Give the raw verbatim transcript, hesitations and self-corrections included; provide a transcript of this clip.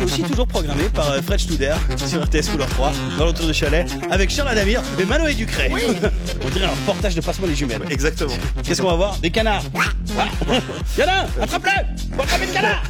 qui est aussi toujours programmé par euh, Fred Studer sur R T S Couleur trois, dans l'entour de Chalet, avec Charles Adamir et Manoé Ducret. Oui. On dirait un reportage de Passement les jumelles. Exactement. Qu'est-ce qu'on va voir? Des canards. Ah. Y'en a un, attrape-le! Faut attraper le canard!